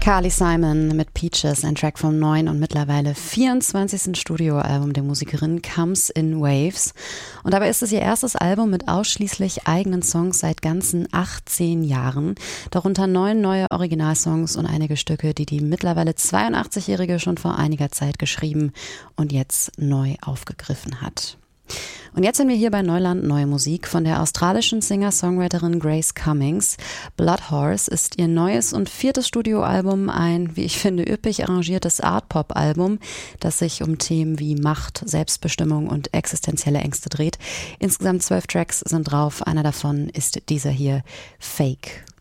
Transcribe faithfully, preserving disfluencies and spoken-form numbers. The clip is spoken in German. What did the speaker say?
Carly Simon mit Peaches, ein Track vom neuen und mittlerweile vierundzwanzigsten Studioalbum der Musikerin Comes in Waves. Und dabei ist es ihr erstes Album mit ausschließlich eigenen Songs seit ganzen achtzehn Jahren. Darunter neun neue Originalsongs und einige Stücke, die die mittlerweile zweiundachtzigjährige schon vor einiger Zeit geschrieben und jetzt neu aufgegriffen hat. Und jetzt sind wir hier bei Neuland Neue Musik von der australischen Singer-Songwriterin Grace Cummings. Blood Horse ist ihr neues und viertes Studioalbum, ein, wie ich finde, üppig arrangiertes Art-Pop-Album, das sich um Themen wie Macht, Selbstbestimmung und existenzielle Ängste dreht. Insgesamt zwölf Tracks sind drauf, einer davon ist dieser hier, Fake.